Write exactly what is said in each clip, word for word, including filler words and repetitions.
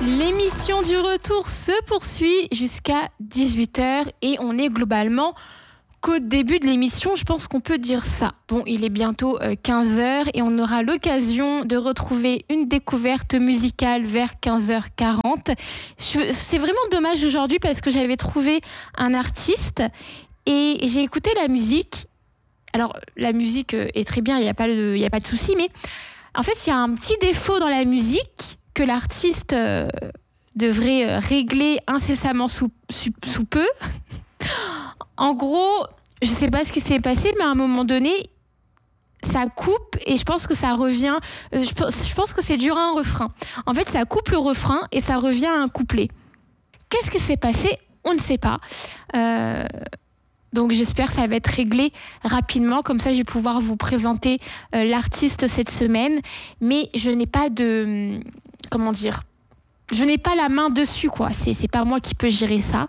L'émission du retour se poursuit jusqu'à dix-huit heures et on est globalement qu'au début de l'émission, je pense qu'on peut dire ça. Bon, il est bientôt quinze heures et on aura l'occasion de retrouver une découverte musicale vers quinze heures quarante. Je, c'est vraiment dommage aujourd'hui parce que j'avais trouvé un artiste et j'ai écouté la musique. Alors, la musique est très bien, il n'y a pas de, il n'y a pas de souci, mais en fait, il y a un petit défaut dans la musique que l'artiste euh, devrait euh, régler incessamment sous, sous, sous peu. En gros, je ne sais pas ce qui s'est passé, mais à un moment donné, ça coupe et je pense que ça revient. Je, je pense que c'est dur à un refrain. En fait, ça coupe le refrain et ça revient à un couplet. Qu'est-ce qui s'est passé ? On ne sait pas. Euh, donc j'espère que ça va être réglé rapidement. Comme ça, je vais pouvoir vous présenter euh, l'artiste cette semaine. Mais je n'ai pas de... Comment dire ? Je n'ai pas la main dessus, quoi. C'est, c'est pas moi qui peux gérer ça.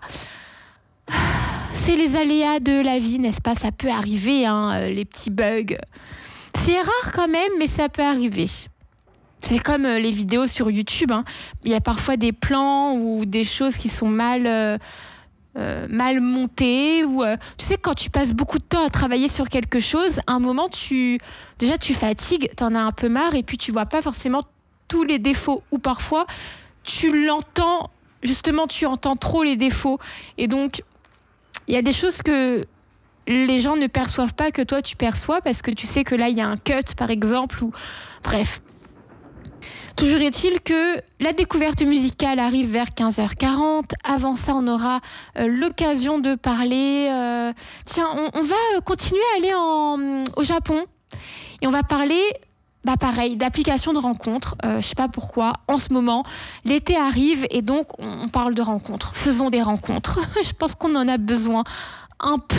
C'est les aléas de la vie, n'est-ce pas ? Ça peut arriver, hein, les petits bugs. C'est rare quand même, mais ça peut arriver. C'est comme les vidéos sur YouTube. Hein. Il y a parfois des plans ou des choses qui sont mal, euh, euh, mal montées. Ou, euh, tu sais, quand tu passes beaucoup de temps à travailler sur quelque chose, à un moment, tu, déjà, tu fatigues, t'en as un peu marre, et puis tu vois pas forcément tous les défauts. Ou parfois, tu l'entends, justement, tu entends trop les défauts. Et donc, il y a des choses que les gens ne perçoivent pas que toi tu perçois parce que tu sais que là il y a un cut par exemple ou bref. Toujours est-il que la découverte musicale arrive vers quinze heures quarante. Avant ça, on aura euh, l'occasion de parler. Euh... Tiens, on, on va continuer à aller en, au Japon et on va parler. Bah pareil, d'applications de rencontres, euh, je sais pas pourquoi, en ce moment, l'été arrive et donc on parle de rencontres. Faisons des rencontres. Je pense qu'on en a besoin un peu.